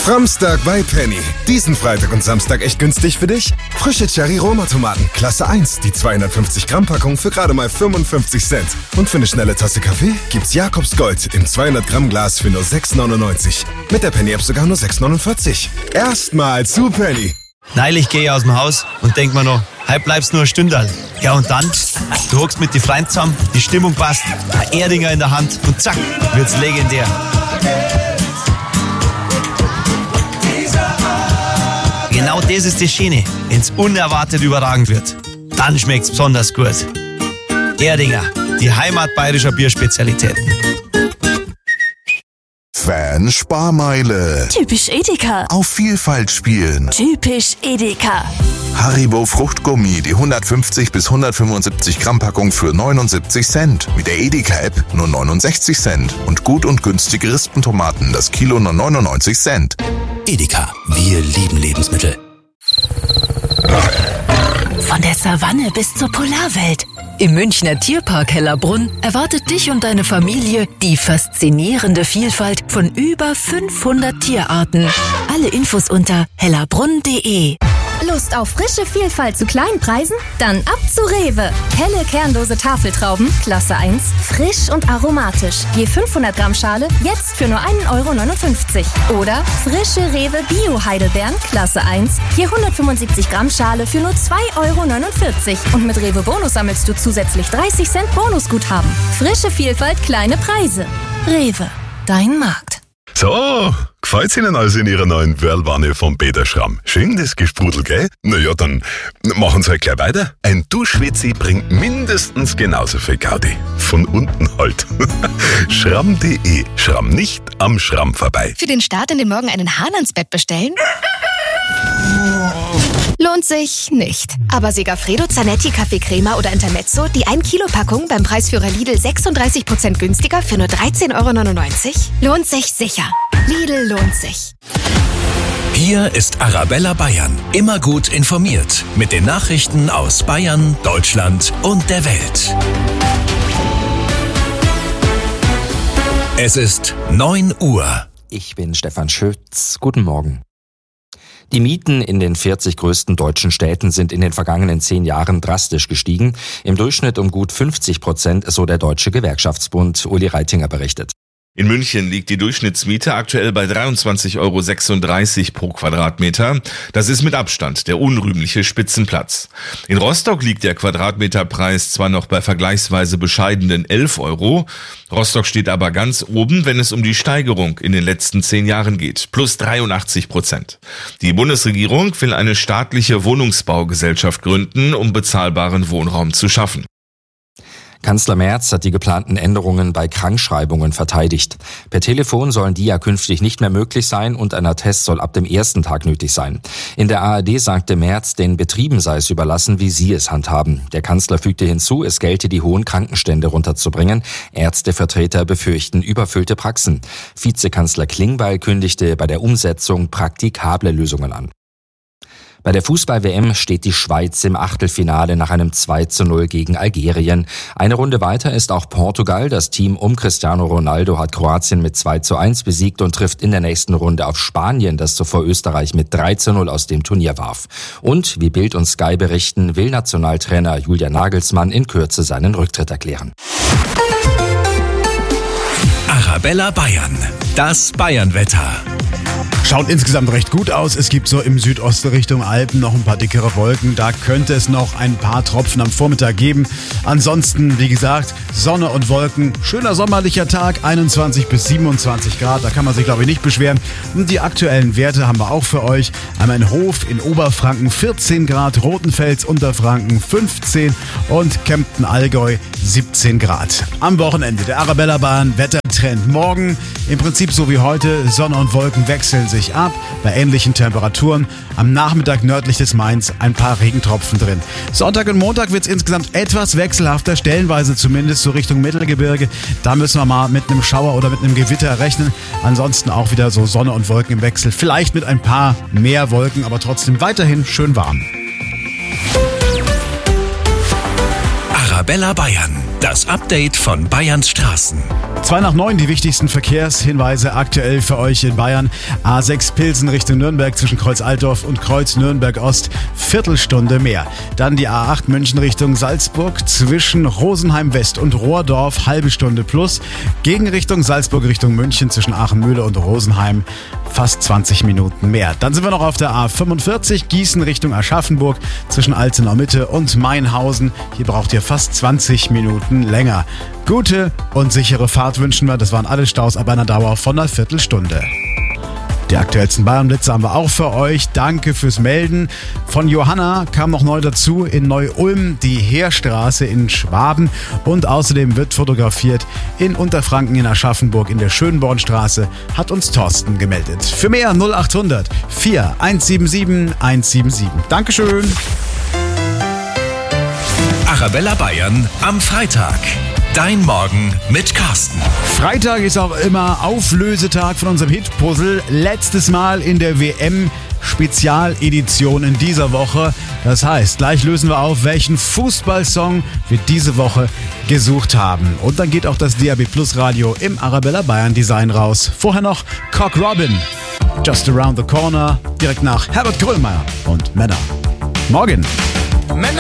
Framstag bei Penny. Diesen Freitag und Samstag echt günstig für dich? Frische Cherry-Roma-Tomaten, Klasse 1, die 250 Gramm Packung für gerade mal 55 Cent. Und für eine schnelle Tasse Kaffee gibt's Jakobs Gold im 200 Gramm Glas für nur 6,99. Mit der Penny-App sogar nur 6,49. Erstmal zu Penny. Neulich gehe ich aus dem Haus und denk mir noch, heute bleibst nur ein Stündal. Ja und dann, du hockst mit die Freunden zusammen, die Stimmung passt, ein Erdinger in der Hand und zack, wird's legendär. Genau das ist das Schöne, wenn's unerwartet überragend wird. Dann schmeckt's besonders gut. Erdinger, die Heimat bayerischer Bierspezialitäten. Fan-Sparmeile. Typisch Edeka. Auf Vielfalt spielen. Typisch Edeka. Haribo Fruchtgummi, die 150 bis 175 Gramm Packung für 79 Cent. Mit der Edeka-App nur 69 Cent. Und gut und günstige Rispentomaten, das Kilo nur 99 Cent. Edeka, wir lieben Lebensmittel. Von der Savanne bis zur Polarwelt. Im Münchner Tierpark Hellerbrunn erwartet dich und deine Familie die faszinierende Vielfalt von über 500 Tierarten. Alle Infos unter hellerbrunn.de. Lust auf frische Vielfalt zu kleinen Preisen? Dann ab zu Rewe. Helle kernlose Tafeltrauben, Klasse 1, frisch und aromatisch. Je 500 Gramm Schale, jetzt für nur 1,59 €. Oder frische Rewe Bio-Heidelbeeren, Klasse 1, je 175 Gramm Schale für nur 2,49 €. Und mit Rewe Bonus sammelst du zusätzlich 30 Cent Bonusguthaben. Frische Vielfalt, kleine Preise. Rewe, dein Markt. So, gefällt's Ihnen also in Ihrer neuen Whirlwanne vom Peter Schramm? Schön das Gesprudel, gell? Na ja, dann machen Sie halt gleich weiter. Ein Duschwitzi bringt mindestens genauso viel Gaudi. Von unten halt. Schramm.de. Schramm nicht am Schramm vorbei. Für den Start in den Morgen einen Hahn ans Bett bestellen? Lohnt sich nicht. Aber Segafredo, Zanetti, Kaffee Crema oder Intermezzo, die 1-Kilo-Packung beim Preisführer Lidl 36% günstiger für nur 13,99 €? Lohnt sich sicher. Lidl lohnt sich. Hier ist Arabella Bayern. Immer gut informiert. Mit den Nachrichten aus Bayern, Deutschland und der Welt. Es ist 9 Uhr. Ich bin Stefan Schütz. Guten Morgen. Die Mieten in den 40 größten deutschen Städten sind in den vergangenen 10 Jahren drastisch gestiegen. Im Durchschnitt um gut 50%, so der Deutsche Gewerkschaftsbund. Uli Reitinger berichtet. In München liegt die Durchschnittsmiete aktuell bei 23,36 € pro Quadratmeter. Das ist mit Abstand der unrühmliche Spitzenplatz. In Rostock liegt der Quadratmeterpreis zwar noch bei vergleichsweise bescheidenen 11 €. Rostock steht aber ganz oben, wenn es um die Steigerung in den letzten 10 Jahren geht. Plus 83%. Die Bundesregierung will eine staatliche Wohnungsbaugesellschaft gründen, um bezahlbaren Wohnraum zu schaffen. Kanzler Merz hat die geplanten Änderungen bei Krankschreibungen verteidigt. Per Telefon sollen die ja künftig nicht mehr möglich sein und ein Attest soll ab dem ersten Tag nötig sein. In der ARD sagte Merz, den Betrieben sei es überlassen, wie sie es handhaben. Der Kanzler fügte hinzu, es gelte, die hohen Krankenstände runterzubringen. Ärztevertreter befürchten überfüllte Praxen. Vizekanzler Klingbeil kündigte bei der Umsetzung praktikable Lösungen an. Bei der Fußball-WM steht die Schweiz im Achtelfinale nach einem 2:0 gegen Algerien. Eine Runde weiter ist auch Portugal. Das Team um Cristiano Ronaldo hat Kroatien mit 2:1 besiegt und trifft in der nächsten Runde auf Spanien, das zuvor Österreich mit 3:0 aus dem Turnier warf. Und, wie Bild und Sky berichten, will Nationaltrainer Julian Nagelsmann in Kürze seinen Rücktritt erklären. Arabella Bayern. Das Bayernwetter. Schaut insgesamt recht gut aus. Es gibt so im Südosten Richtung Alpen noch ein paar dickere Wolken. Da könnte es noch ein paar Tropfen am Vormittag geben. Ansonsten, wie gesagt, Sonne und Wolken. Schöner sommerlicher Tag, 21 bis 27 Grad. Da kann man sich, glaube ich, nicht beschweren. Und die aktuellen Werte haben wir auch für euch. Einmal in Hof in Oberfranken 14 Grad, Rotenfels Unterfranken 15 und Kempten Allgäu 17 Grad. Am Wochenende der Arabella Bahn Wettertrend. Morgen im Prinzip so wie heute. Sonne und Wolken wechseln sich ab bei ähnlichen Temperaturen. Am Nachmittag nördlich des Mains ein paar Regentropfen drin. Sonntag und Montag wird es insgesamt etwas wechselhafter, stellenweise zumindest so Richtung Mittelgebirge. Da müssen wir mal mit einem Schauer oder mit einem Gewitter rechnen. Ansonsten auch wieder so Sonne und Wolken im Wechsel. Vielleicht mit ein paar mehr Wolken, aber trotzdem weiterhin schön warm. Arabella Bayern. Das Update von Bayerns Straßen. 8:02, die wichtigsten Verkehrshinweise aktuell für euch in Bayern. A6 Pilsen Richtung Nürnberg zwischen Kreuz Altdorf und Kreuz Nürnberg Ost, Viertelstunde mehr. Dann die A8 München Richtung Salzburg zwischen Rosenheim West und Rohrdorf, halbe Stunde plus. Gegenrichtung Salzburg Richtung München zwischen Aachen-Mühle und Rosenheim, fast 20 Minuten mehr. Dann sind wir noch auf der A45 Gießen Richtung Aschaffenburg zwischen Altenau Mitte und Mainhausen. Hier braucht ihr fast 20 Minuten länger. Gute und sichere Fahrt wünschen wir. Das waren alle Staus ab einer Dauer von einer Viertelstunde. Die aktuellsten Bayernblitze haben wir auch für euch. Danke fürs Melden. Von Johanna kam noch neu dazu in Neu-Ulm die Heerstraße in Schwaben. Und außerdem wird fotografiert in Unterfranken in Aschaffenburg in der Schönbornstraße, hat uns Thorsten gemeldet. Für mehr 0800 4177 177. Dankeschön. Arabella Bayern am Freitag. Dein Morgen mit Carsten. Freitag ist auch immer Auflösetag von unserem Hitpuzzle. Letztes Mal in der WM-Spezialedition in dieser Woche. Das heißt, gleich lösen wir auf, welchen Fußballsong wir diese Woche gesucht haben. Und dann geht auch das DAB Plus Radio im Arabella Bayern Design raus. Vorher noch Cock Robin. Just Around the Corner. Direkt nach Herbert Grönemeyer und Männer. Morgen. Männer